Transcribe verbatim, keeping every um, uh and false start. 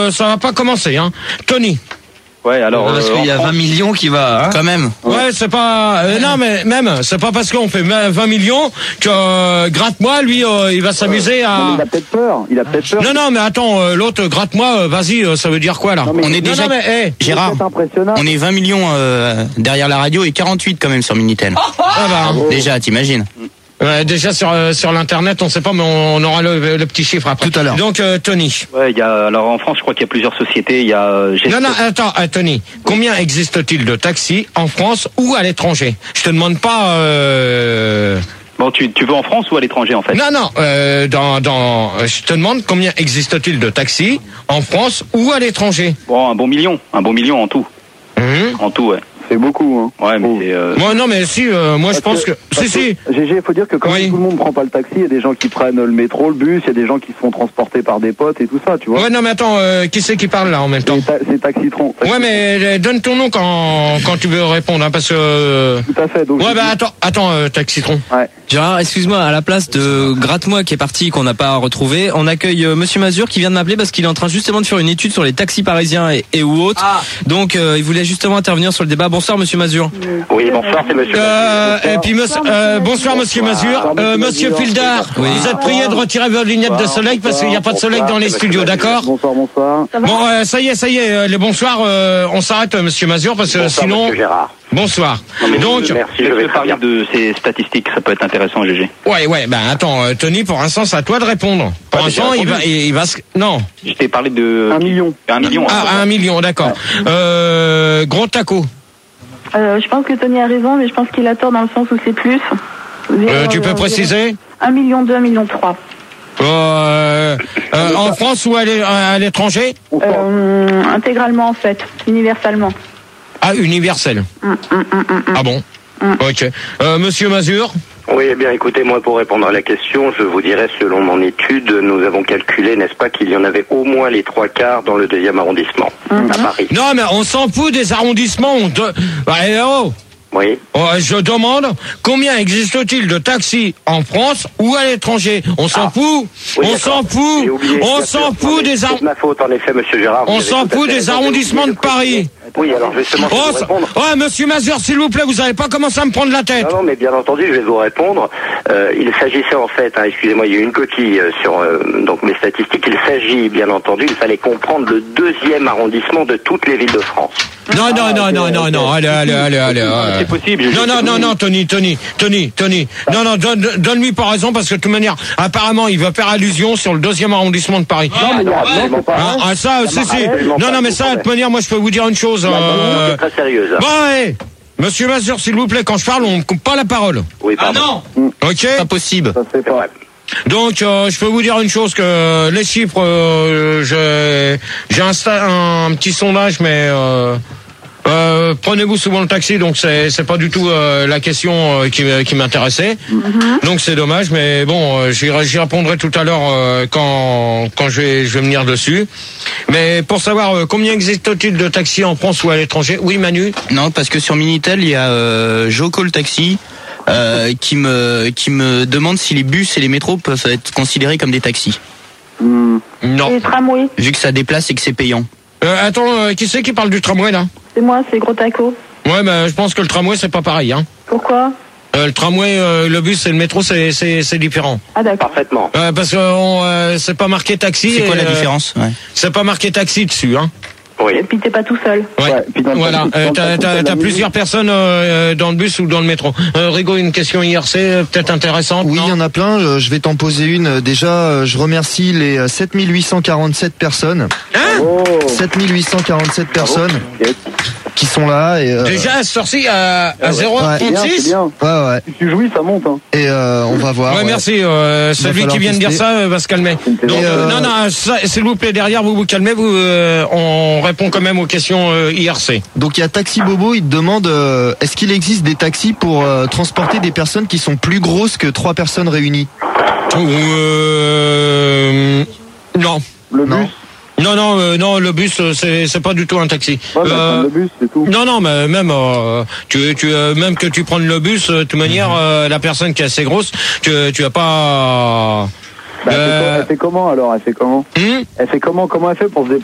euh, ça va pas commencer, hein. Tony. Ouais, alors. Parce euh, qu'il y a France... vingt millions qui va, hein. Quand même. Ouais, ouais c'est pas. Euh, non, mais même, c'est pas parce qu'on fait vingt millions que euh, gratte-moi, lui, euh, il va s'amuser à. Non, il a peut-être peur. Il a peut-être peur. Non, non, mais attends, euh, l'autre gratte-moi, euh, vas-y, euh, ça veut dire quoi là? Non, mais- On est Non, déjà. non, mais, hey. Gérard, C'est impressionnant. on est vingt millions euh, derrière la radio et quarante-huit quand même sur Minitel. Ah bah, Déjà, t'imagines. ouais, déjà sur euh, sur l'internet, on sait pas, mais on aura le, le petit chiffre après. Tout à l'heure. Donc euh, Tony. Ouais, il y a. Alors en France, je crois qu'il y a plusieurs sociétés. Il y a. euh, Non, non, attends, euh, Tony. Combien existe-t-il de taxis en France ou à l'étranger? Je te demande pas. Euh... Bon, tu, tu veux en France ou à l'étranger en fait? Non, non. Euh, dans dans. Je te demande combien existe-t-il de taxis en France ou à l'étranger? Bon, un bon million, un bon million en tout, Hum. en tout, ouais. C'est beaucoup, hein. Ouais, mais Oh. c'est. Euh... Moi, non, mais si. Euh, moi, je pense que. Si, parce si. que, G G, il faut dire que quand Oui. tout le monde prend pas le taxi, il y a des gens qui prennent le métro, le bus, il y a des gens qui se font transporter par des potes et tout ça, tu vois. Ouais, non, mais attends. Euh, qui c'est qui parle là en même temps? C'est ta- c'est Taxitron. Ouais, mais euh, donne ton nom quand quand tu veux répondre, hein, parce que. euh, Tout à fait. Donc, Ouais, je bah dis- attends, attends, euh, Taxitron. Ouais. Gérard, excuse-moi, à la place de Gratte-moi qui est parti, qu'on n'a pas retrouvé, on accueille euh, Monsieur Mazur qui vient de m'appeler parce qu'il est en train justement de faire une étude sur les taxis parisiens et, et ou autres. Ah. Donc euh, il voulait justement intervenir sur le débat. Bonsoir Monsieur Mazur. Oui, bonsoir, c'est monsieur. Euh, et puis monsieur, euh, bonsoir Monsieur Mazur, euh, Monsieur Fildar, Oui. vous êtes prié de retirer vos lunettes de soleil parce qu'il n'y a pas de soleil dans les studios, d'accord? Bonsoir, bonsoir. Bon, euh, ça y est, ça y est, euh, les bonsoirs, euh, on s'arrête, euh, Monsieur Mazur, parce que Bonsoir, sinon, monsieur Gérard. bonsoir. Donc, Merci, Je je vais vais très parler bien. de ces statistiques, ça peut être intéressant, G G. ouais, ouais, ben attends, euh, Tony, pour l'instant, c'est à toi de répondre. Pour Ouais, mais j'ai l'instant, il va, répondu. il, il va, se... non, Je t'ai parlé de. Un million. Un million. hein. ah, un million, d'accord. Euh, gros taco. Euh, je pense que Tony a raison, mais je pense qu'il a tort dans le sens où c'est plus. Euh, tu peux préciser? Un million deux, un million trois. Euh, euh, en France ou à l'é- à l'étranger? Euh, intégralement en fait, universalement. Ah, universel. Hum, hum, hum, hum, hum. Ah bon? Ok. Euh, Monsieur Mazur? Oui, eh bien écoutez, moi pour répondre à la question, je vous dirais, selon mon étude, nous avons calculé, n'est-ce pas, qu'il y en avait au moins les trois quarts dans le deuxième arrondissement, à Paris. Non, mais on s'en fout des arrondissements. On te... Allez, oh, Oui. oh, je demande combien existe-t-il de taxis en France ou à l'étranger? On s'en Ah. fout. Oui, on d'accord. s'en fout. J'ai oublié, On bien s'en sûr. Non, fout mais des c'est ar... de ma faute, en effet, monsieur Gérard. vous On avez s'en tout à fout fait des raison, arrondissements j'ai de oublié Paris. préciser. Oui, alors justement, je vais Oh, vous ça- répondre. oh, Monsieur Mazur, s'il vous plaît, vous n'avez pas commencé à me prendre la tête. Non, non, mais bien entendu, je vais vous répondre. Euh, il s'agissait en fait, hein, excusez-moi, il y a eu une coquille euh, sur euh, donc mes statistiques. Il s'agit, bien entendu, il fallait comprendre le deuxième arrondissement de toutes les villes de France. Non, non, non, non, non, non, allez, allez, allez, allez. allez. C'est possible. G G, Non, non, c'est non, possible. non, Tony, Tony, Tony, Tony. Non, non, donne, donne-lui pas raison parce que de toute manière, apparemment, il va faire allusion sur le deuxième arrondissement de Paris. Non, mais il y a absolument pas. Ah, ah, ça, si, si. Non, non, mais ça, de toute manière, moi, je peux vous dire une chose. La Euh... c'est très sérieuse. Bon, allez. Monsieur Mazur, s'il vous plaît, quand je parle, on me coupe pas la parole. Oui, pardon. Ok? Pas possible. Ça se fait C'est pas. vrai. Donc, euh, je peux vous dire une chose que les chiffres, euh, j'ai, j'ai un, sta- un petit sondage, mais euh, euh, prenez-vous souvent le taxi, donc c'est, c'est pas du tout euh, la question euh, qui, qui m'intéressait. Donc c'est dommage, mais bon, euh, j'y, j'y répondrai tout à l'heure euh, quand quand je vais je vais venir dessus. Mais pour savoir euh, combien existe-t-il de taxis en France ou à l'étranger? Oui, Manu. Non, parce que sur Minitel, il y a euh, Joco le taxi euh, qui me qui me demande si les bus et les métros peuvent être considérés comme des taxis, Hmm. Non. Et tramway, vu que ça déplace et que c'est payant. Euh, attends, euh, qui c'est qui parle du tramway là? c'est moi, c'est gros taco. Ouais, bah, je pense que le tramway c'est pas pareil, hein. Pourquoi? Euh, le tramway, euh, le bus et le métro, c'est c'est c'est différent. Ah d'accord. Parfaitement. Euh, parce que on, euh, c'est pas marqué taxi. C'est quoi et, la euh, différence? Ouais. C'est pas marqué taxi dessus, hein. Oui. Et puis t'es pas tout seul. Ouais. Ouais, puis dans le Voilà. taxi- dans Euh, le t'as taxi, t'as t'as t'as la plusieurs personnes euh, dans le bus ou dans le métro. Euh, Rigo, une question I R C euh, peut-être intéressante. Oui, non il y en a plein. Je je vais t'en poser une. Déjà, euh, je remercie les euh, sept mille huit cent quarante-sept personnes. Hein Oh. sept mille huit cent quarante-sept personnes Yes. qui sont là. Et, euh, Déjà sorti à, à zéro Ouais. C'est bien, c'est trente-six. bien. ouais, ouais. Si tu jouis, ça monte. Hein. Et euh, on va voir. Ouais, ouais. merci. Euh, celui falloir qui vient de dire tester. ça euh, va se calmer. Et, Donc, euh, non, non, ça, s'il vous plaît, derrière, vous vous calmez. Vous, euh, on répond quand même aux questions euh, I R C. Donc il y a Taxi Bobo, il te demande euh, est-ce qu'il existe des taxis pour euh, transporter des personnes qui sont plus grosses que trois personnes réunies? Euh, non. Le Non. bus. Non, non, euh, non, le bus, euh, c'est c'est pas du tout un taxi. Ouais, bah, Euh, prendre le bus, c'est tout. non, non, mais même, euh, tu, tu, euh, même que tu prennes le bus, euh, de toute manière, euh, la personne qui est assez grosse, tu, tu as pas. Bah, elle fait Euh, co- elle fait comment alors? Elle fait comment? hum Elle fait comment? Comment elle fait pour se déplacer?